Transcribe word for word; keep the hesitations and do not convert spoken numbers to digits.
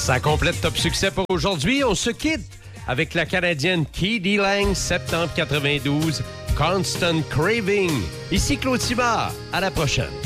Ça complète Top Succès pour aujourd'hui. On se quitte avec la Canadienne K.D. Lang, septembre quatre-vingt-douze, Constant Craving. Ici Claude Simard. À la prochaine.